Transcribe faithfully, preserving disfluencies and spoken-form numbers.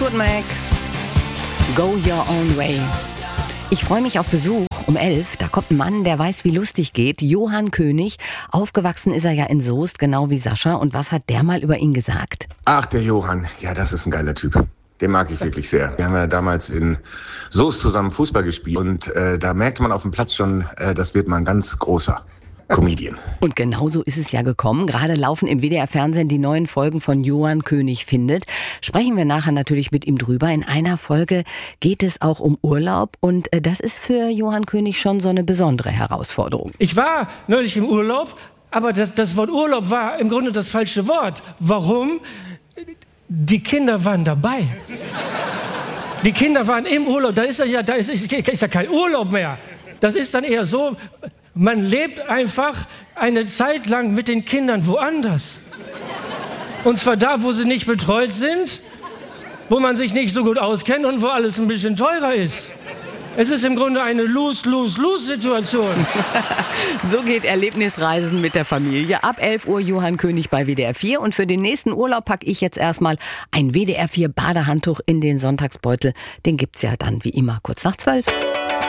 Fleetwood Mac, Go Your Own Way. Ich freue mich auf Besuch um elf. Da kommt ein Mann, der weiß, wie lustig geht. Johann König. Aufgewachsen ist er ja in Soest, genau wie Sascha. Und was hat der mal über ihn gesagt? Ach, der Johann. Ja, das ist ein geiler Typ. Den mag ich wirklich sehr. Wir haben ja damals in Soest zusammen Fußball gespielt. Und äh, da merkte man auf dem Platz schon, äh, das wird mal ein ganz großer Comedian. Und genau so ist es ja gekommen. Gerade laufen im W D R-Fernsehen die neuen Folgen von Johann König findet. Sprechen wir nachher natürlich mit ihm drüber. In einer Folge geht es auch um Urlaub. Und das ist für Johann König schon so eine besondere Herausforderung. Ich war neulich im Urlaub, aber das, das Wort Urlaub war im Grunde das falsche Wort. Warum? Die Kinder waren dabei. Die Kinder waren im Urlaub. Da ist ja, da ist, ist ja kein Urlaub mehr. Das ist dann eher so... Man lebt einfach eine Zeit lang mit den Kindern woanders. Und zwar da, wo sie nicht betreut sind, wo man sich nicht so gut auskennt und wo alles ein bisschen teurer ist. Es ist im Grunde eine Lose-Lose-Lose-Situation. So geht Erlebnisreisen mit der Familie. Ab elf Uhr Johann König bei W D R vier. Und für den nächsten Urlaub packe ich jetzt erstmal ein W D R vier Badehandtuch in den Sonntagsbeutel. Den gibt's ja dann wie immer kurz nach zwölf.